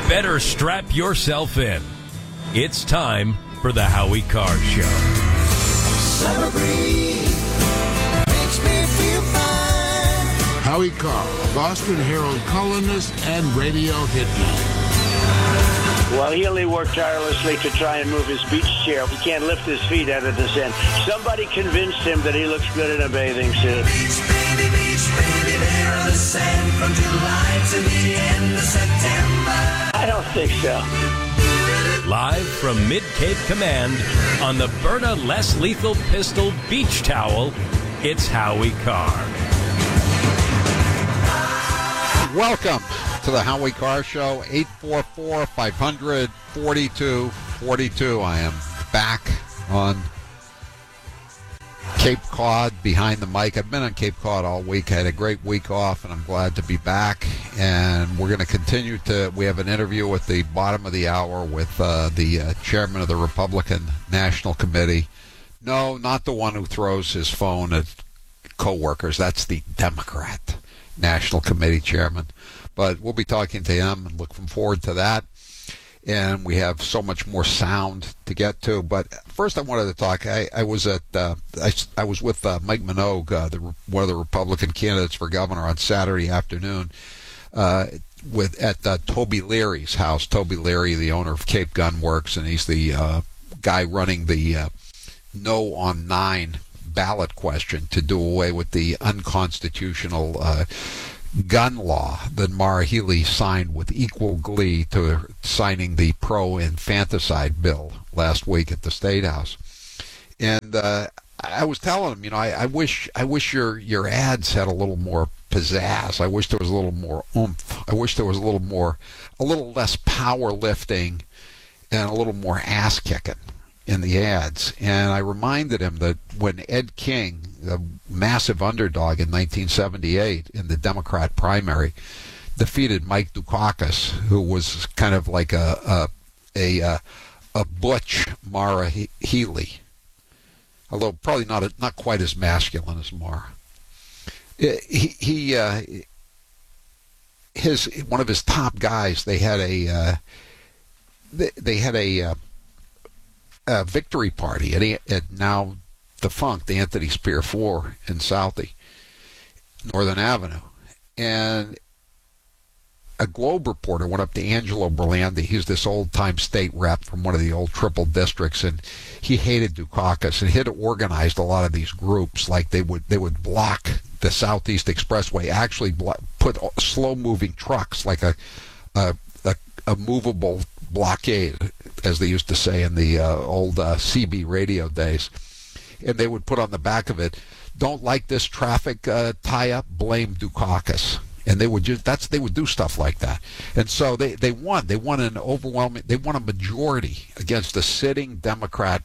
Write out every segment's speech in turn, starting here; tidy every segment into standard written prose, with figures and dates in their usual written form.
better strap yourself in. It's time for the Howie Carr Show. Summer breeze makes me feel fine. Howie Carr, Boston Herald columnist and radio hitman. Well, Healy worked tirelessly to try and move his beach chair. He can't lift his feet out of the sand. Somebody convinced him that he looks good in a bathing suit. Beach, baby, there on the sand from July to the end of September. I don't think so. Live from Mid-Cape Command on the Berta Less Lethal Pistol Beach Towel, it's Howie Carr. Welcome to the Howie Carr Show, 844-500-4242. I am back on Cape Cod behind the mic. I've been on Cape Cod all week. I had a great week off, and I'm glad to be back. And we're going to continue we have an interview at the bottom of the hour with the chairman of the Republican National Committee. No, not the one who throws his phone at coworkers. That's the Democrat National Committee chairman. But we'll be talking to him and looking forward to that. And we have so much more sound to get to. But first, I wanted to talk. I was at I was with Mike Minogue, one of the Republican candidates for governor, on Saturday afternoon at Toby Leary's house. Toby Leary, the owner of Cape Gun Works, and he's the guy running the No on 9 ballot question to do away with the unconstitutional gun law that Maura Healey signed with equal glee to signing the pro-infanticide bill last week at the State House. And I was telling him, I wish your ads had a little more pizzazz. I wish there was a little more oomph. I wish there was a little less powerlifting and a little more ass kicking in the ads. And I reminded him that when Ed King, the massive underdog in 1978 in the Democrat primary, defeated Mike Dukakis, who was kind of like a butch Maura Healey, although probably not quite as masculine as Maura. One of his top guys, they had a victory party at now defunct Anthony Spear 4 in Southie, Northern Avenue. And a Globe reporter went up to Angelo Berlandi. He's this old-time state rep from one of the old triple districts, and he hated Dukakis, and he had organized a lot of these groups. Like they would block the Southeast Expressway, actually put slow-moving trucks, like a movable blockade, as they used to say in the old CB radio days. And they would put on the back of it, "Don't like this traffic tie-up, blame Dukakis." And they would do stuff like that. And so they won. They won a majority against a sitting Democrat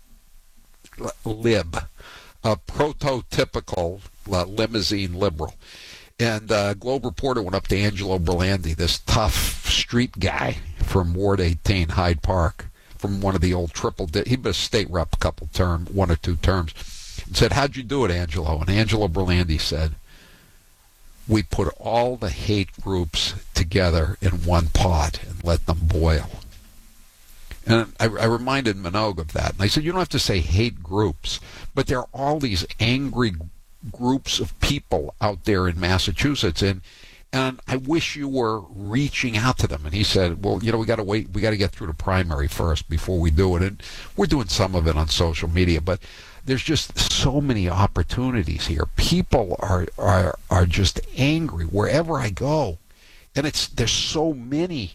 lib, a prototypical limousine liberal. And Globe reporter went up to Angelo Berlandi, this tough street guy from Ward 18, Hyde Park, from one of the old he'd been a state rep one or two terms, and said, "How'd you do it, Angelo?" And Angelo Berlandi said, "We put all the hate groups together in one pot and let them boil." And I reminded Minogue of that. And I said, you don't have to say hate groups, but there are all these angry groups of people out there in Massachusetts, and I wish you were reaching out to them. And he said, well, we got to wait. We got to get through the primary first before we do it. And we're doing some of it on social media, but there's just so many opportunities here. People are just angry wherever I go, and there's so many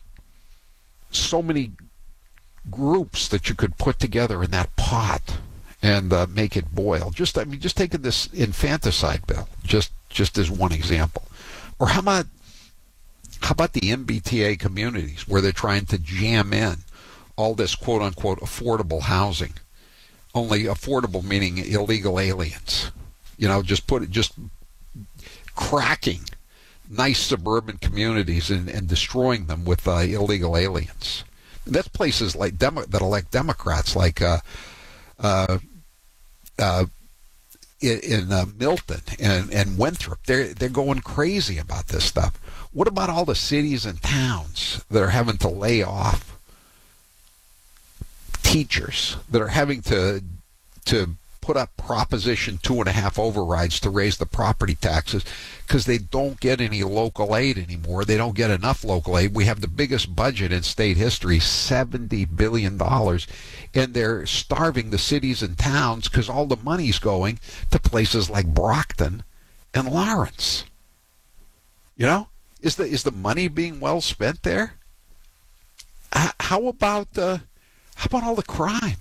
groups that you could put together in that pot and make it boil. Just taking this infanticide bill, just as one example. Or how about the MBTA communities where they're trying to jam in all this quote unquote affordable housing? Only affordable meaning illegal aliens. Just cracking nice suburban communities and destroying them with illegal aliens. And that's places like that elect Democrats, like in Milton and Winthrop, they're going crazy about this stuff. What about all the cities and towns that are having to lay off teachers, that are having to put up Proposition 2.5 overrides to raise the property taxes because they don't get any local aid anymore? They don't get enough local aid. We have the biggest budget in state history, $70 billion, and they're starving the cities and towns because all the money's going to places like Brockton and Lawrence. You know, is the money being well spent there? How about all the crime?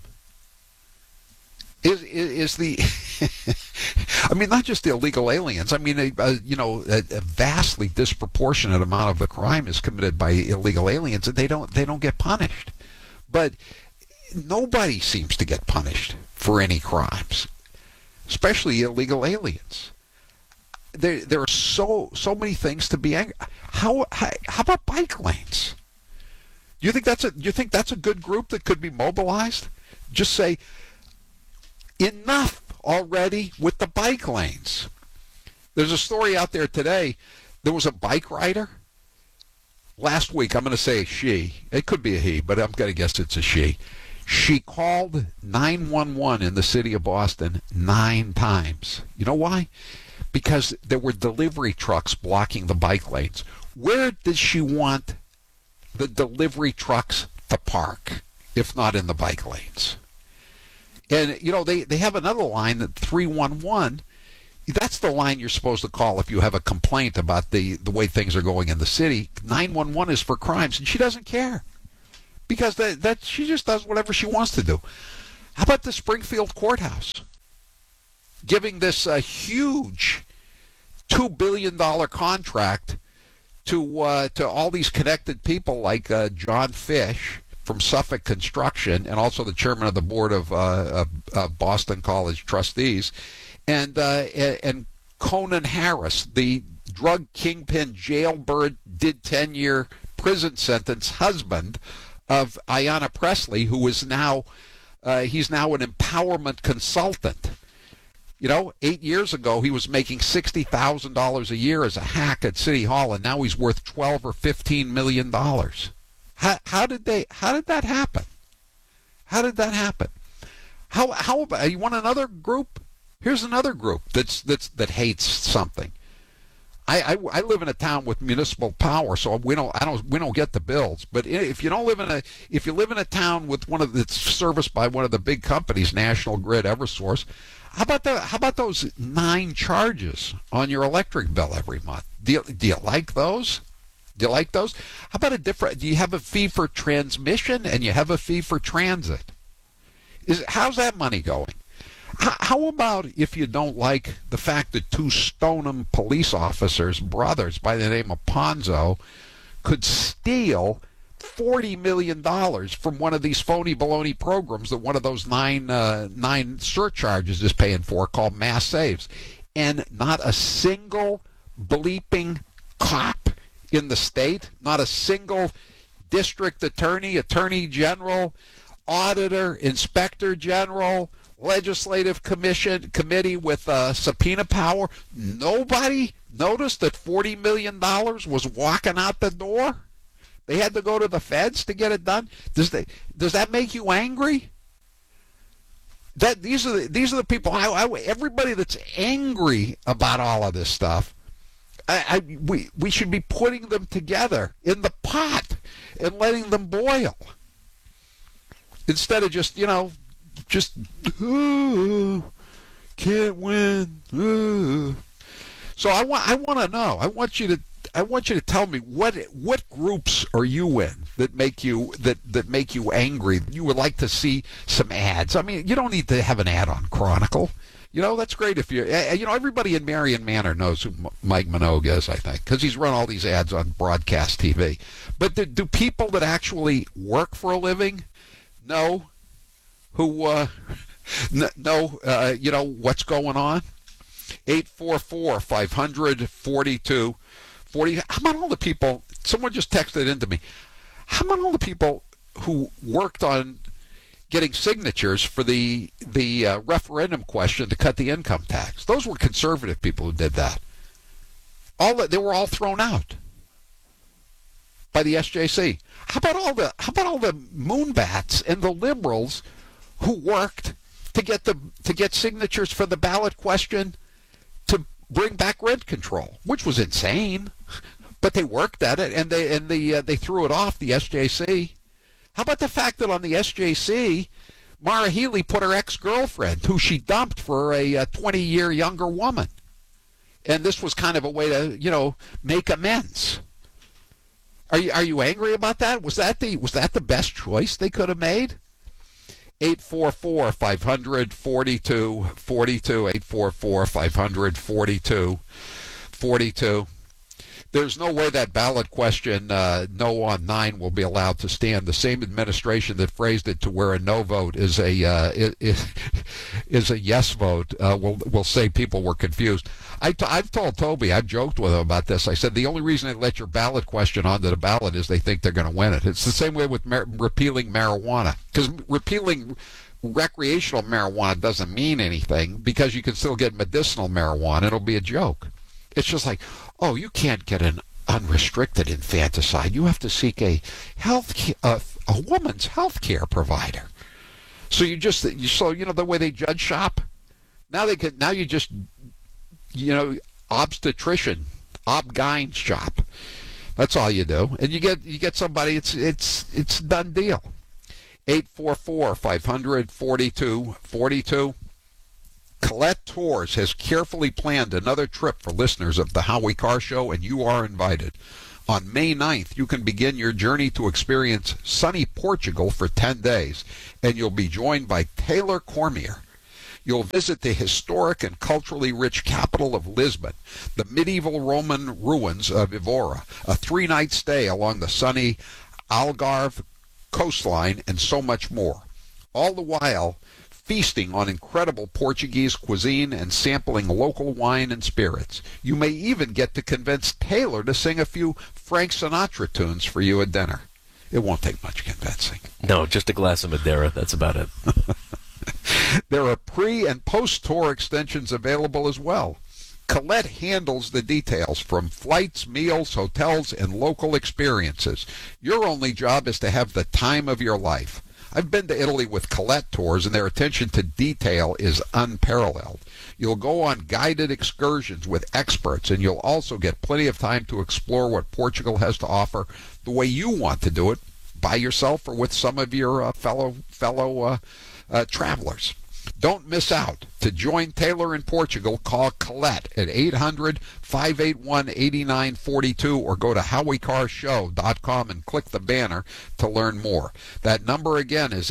Is the I mean, not just the illegal aliens. I mean, a vastly disproportionate amount of the crime is committed by illegal aliens, and they don't get punished. But nobody seems to get punished for any crimes, especially illegal aliens. There are so many things to be angry. How about bike lanes? Do you think that's a good group that could be mobilized? Just say, enough already with the bike lanes. There's a story out there today. There was a bike rider last week. I'm going to say she. It could be a he, but I'm going to guess it's a she. She called 911 in the city of Boston 9 times. You know why? Because there were delivery trucks blocking the bike lanes. Where does she want the delivery trucks to park, if not in the bike lanes? And, they have another line, that 311. That's the line you're supposed to call if you have a complaint about the way things are going in the city. 911 is for crimes, and she doesn't care. Because that she just does whatever she wants to do. How about the Springfield courthouse? Giving this huge $2 billion contract to all these connected people like John Fish from Suffolk Construction, and also the chairman of the board of Boston College trustees, and Conan Harris, the drug kingpin, jailbird, did 10-year prison sentence husband of Ayanna Pressley, who is now he's now an empowerment consultant. 8 years ago he was making $60,000 a year as a hack at City Hall, and now he's worth $12 or $15 million. How did that happen? How did that happen? How about, you want another group? Here's another group that hates something. I live in a town with municipal power, so we don't get the bills. But if you live in a town with that's serviced by one of the big companies, National Grid, EverSource, how about those 9 charges on your electric bill every month? Do you like those? Do you like those? How about do you have a fee for transmission and you have a fee for transit? How's that money going? How about if you don't like the fact that 2 Stoneham police officers, brothers by the name of Ponzo, could steal $40 million from one of these phony baloney programs that one of those nine surcharges is paying for, called Mass Saves, and not a single bleeping cop in the state, not a single district attorney, attorney general, auditor, inspector general, legislative committee with subpoena power, nobody noticed that $40 million was walking out the door? They had to go to the feds to get it done. Does that make you angry? These are the people. Everybody that's angry about all of this stuff, we should be putting them together in the pot and letting them boil instead of just can't win. So I want to know. I want you to tell me what groups are you in that make you angry. You would like to see some ads. I mean, you don't need to have an ad on Chronicle. That's great if you're. Everybody in Marion Manor knows who Mike Minogue is, I think, because he's run all these ads on broadcast TV. But do people that actually work for a living know who know what's going on? 844-500-4240. How about all the people? Someone just texted into me. How about all the people who worked on getting signatures for the referendum question to cut the income tax. Those were conservative people who did that. They were all thrown out by the SJC. How about all the moonbats and the liberals who worked to get signatures for the ballot question to bring back rent control, which was insane, but they worked at it and they threw it off, the SJC. How about the fact that on the SJC, Maura Healey put her ex-girlfriend, who she dumped for a 20-year younger woman, and this was kind of a way to make amends. Are you angry about that? Was that the best choice they could have made? 844-500-4242, 844-500-4242. There's no way that ballot question, no on 9, will be allowed to stand. The same administration that phrased it to where a no vote is a yes vote will say people were confused. I've told Toby, I've joked with him about this. I said the only reason they let your ballot question onto the ballot is they think they're going to win it. It's the same way with repealing marijuana, because repealing recreational marijuana doesn't mean anything because you can still get medicinal marijuana. It'll be a joke. It's just like, oh, you can't get an unrestricted infanticide. You have to seek a woman's health care provider. So the way they judge shop. Now you just obstetrician, obgyn shop. That's all you do, and you get somebody. It's a done deal. 844-500-4242. Colette Tours has carefully planned another trip for listeners of the Howie Carr Show, and you are invited. On May 9th, you can begin your journey to experience sunny Portugal for 10 days, and you'll be joined by Taylor Cormier. You'll visit the historic and culturally rich capital of Lisbon, the medieval Roman ruins of Evora, a 3-night stay along the sunny Algarve coastline, and so much more. All the while, feasting on incredible Portuguese cuisine and sampling local wine and spirits. You may even get to convince Taylor to sing a few Frank Sinatra tunes for you at dinner. It won't take much convincing. No, just a glass of Madeira. That's about it. There are pre- and post-tour extensions available as well. Colette handles the details from flights, meals, hotels, and local experiences. Your only job is to have the time of your life. I've been to Italy with Colette Tours, and their attention to detail is unparalleled. You'll go on guided excursions with experts, and you'll also get plenty of time to explore what Portugal has to offer the way you want to do it, by yourself or with some of your fellow travelers. Don't miss out. To join Taylor in Portugal, call Colette at 800-581-8942 or go to HowieCarrShow.com and click the banner to learn more. That number again is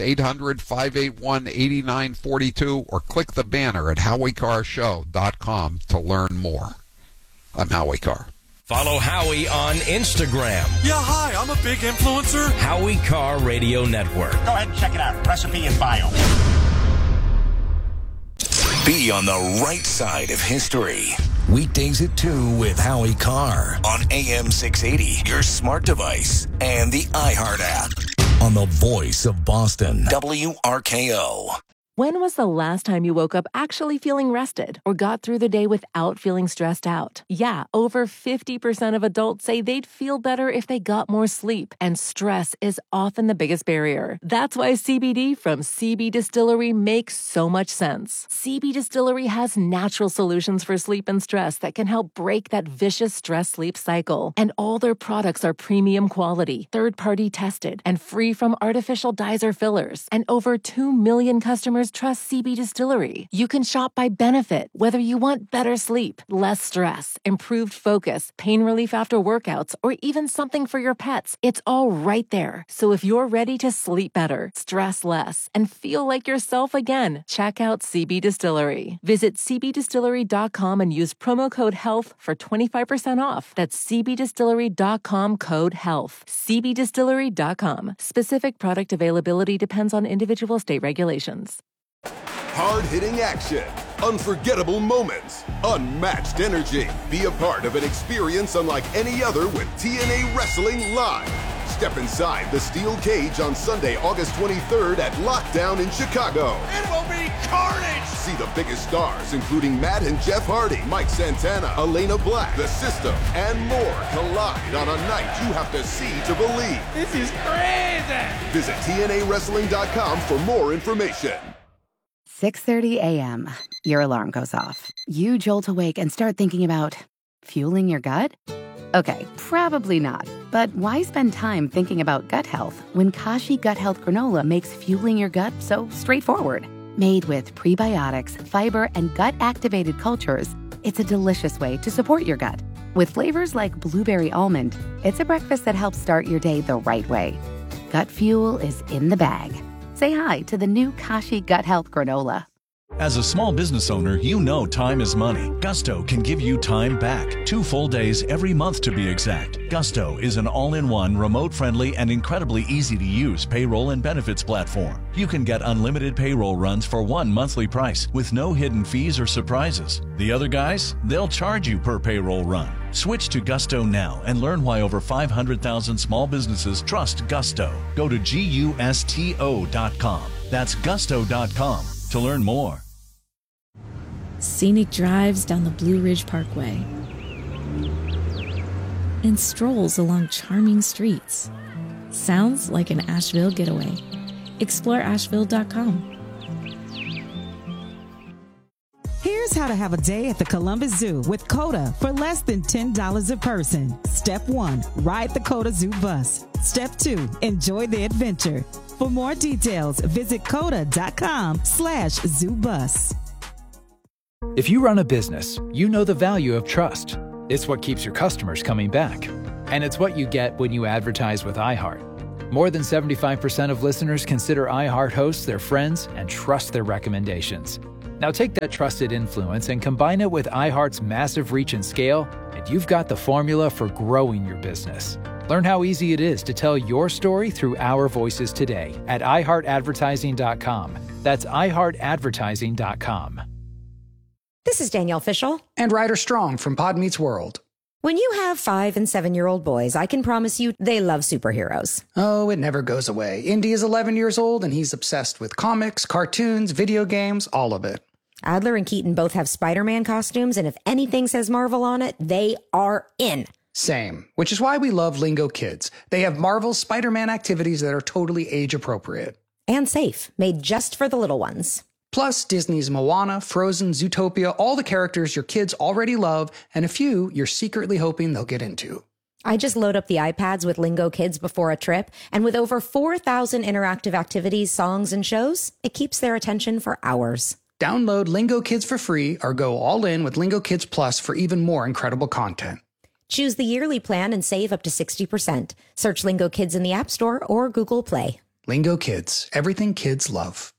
800-581-8942 or click the banner at HowieCarrShow.com to learn more. I'm Howie Carr. Follow Howie on Instagram. Yeah, hi, I'm a big influencer. Howie Carr Radio Network. Go ahead and check it out. Recipe and bio. Be on the right side of history. Weekdays at 2 with Howie Carr on AM 680, your smart device, and the iHeart app. On the voice of Boston, WRKO. When was the last time you woke up actually feeling rested or got through the day without feeling stressed out? Yeah, over 50% of adults say they'd feel better if they got more sleep, and stress is often the biggest barrier. That's why CBD from CB Distillery makes so much sense. CB Distillery has natural solutions for sleep and stress that can help break that vicious stress-sleep cycle. And all their products are premium quality, third-party tested, and free from artificial dyes or fillers. And over 2 million customers trust CB Distillery. You can shop by benefit, whether you want better sleep, less stress, improved focus, pain relief after workouts, or even something for your pets. It's all right there. So if you're ready to sleep better, stress less, and feel like yourself again, check out CB Distillery. Visit cbdistillery.com and use promo code HEALTH for 25% off. That's cbdistillery.com code HEALTH. cbdistillery.com. Specific product availability depends on individual state regulations. Hard-hitting action, unforgettable moments, unmatched energy. Be a part of an experience unlike any other with TNA Wrestling Live. Step inside the steel cage on Sunday, August 23rd at Lockdown in Chicago. It will be carnage! See the biggest stars, including Matt and Jeff Hardy, Mike Santana, Elena Black, The System, and more collide on a night you have to see to believe. This is crazy! Visit TNAWrestling.com for more information. 6:30 a.m. Your alarm goes off. You jolt awake and start thinking about fueling your gut? Okay, probably not. But why spend time thinking about gut health when Kashi Gut Health Granola makes fueling your gut so straightforward? Made with prebiotics, fiber, and gut-activated cultures, it's a delicious way to support your gut. With flavors like blueberry almond, it's a breakfast that helps start your day the right way. Gut fuel is in the bag. Say hi to the new Kashi Gut Health Granola. As a small business owner, you know time is money. Gusto can give you time back. 2 full days every month to be exact. Gusto is an all-in-one, remote-friendly, and incredibly easy-to-use payroll and benefits platform. You can get unlimited payroll runs for one monthly price with no hidden fees or surprises. The other guys, they'll charge you per payroll run. Switch to Gusto now and learn why over 500,000 small businesses trust Gusto. Go to GUSTO.com. That's Gusto.com to learn more. Scenic drives down the Blue Ridge Parkway and strolls along charming streets. Sounds like an Asheville getaway. Explore Asheville.com. Here's how to have a day at the Columbus Zoo with COTA for less than $10 a person. Step 1, ride the COTA Zoo bus. Step 2, enjoy the adventure. For more details, visit COTA.com/zoobus. If you run a business, you know the value of trust. It's what keeps your customers coming back. And it's what you get when you advertise with iHeart. More than 75% of listeners consider iHeart hosts their friends and trust their recommendations. Now take that trusted influence and combine it with iHeart's massive reach and scale, and you've got the formula for growing your business. Learn how easy it is to tell your story through our voices today at iHeartAdvertising.com. That's iHeartAdvertising.com. This is Danielle Fishel. And Ryder Strong from Pod Meets World. When you have 5- and 7-year-old boys, I can promise you they love superheroes. Oh, it never goes away. Indy is 11 years old and he's obsessed with comics, cartoons, video games, all of it. Adler and Keaton both have Spider-Man costumes, and if anything says Marvel on it, they are in. Same, which is why we love Lingo Kids. They have Marvel's Spider-Man activities that are totally age-appropriate. And safe, made just for the little ones. Plus, Disney's Moana, Frozen, Zootopia, all the characters your kids already love, and a few you're secretly hoping they'll get into. I just load up the iPads with Lingo Kids before a trip, and with over 4,000 interactive activities, songs, and shows, it keeps their attention for hours. Download Lingo Kids for free or go all in with Lingo Kids Plus for even more incredible content. Choose the yearly plan and save up to 60%. Search Lingo Kids in the App Store or Google Play. Lingo Kids, everything kids love.